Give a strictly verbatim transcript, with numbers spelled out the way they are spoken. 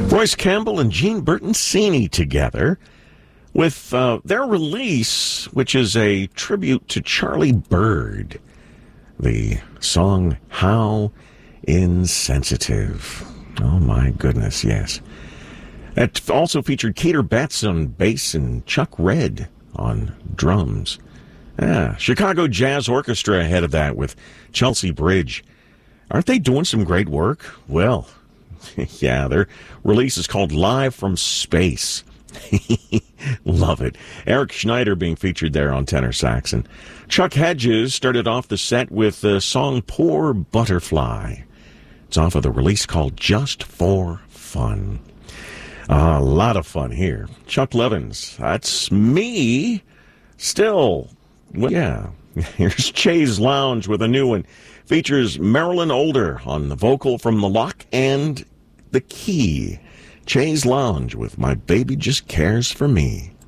Royce Campbell and Gene Bertoncini together with uh, their release, which is a tribute to Charlie Bird. The song, How Insensitive. Oh, my goodness, yes. It also featured Keter Betts on bass and Chuck Red on drums. Ah, Chicago Jazz Orchestra ahead of that with Chelsea Bridge. Aren't they doing some great work? Well, yeah, their release is called Live from Space. Love it. Eric Schneider being featured there on tenor sax. And Chuck Hedges started off the set with the song Poor Butterfly. It's off of the release called Just for Fun. Uh, a lot of fun here. Chuck Levins, that's me. Still, well, yeah. Here's Chaise Lounge with a new one. Features Marilyn Older on the vocal from The Lock and The Key. Chaise Lounge with My Baby Just Cares for Me.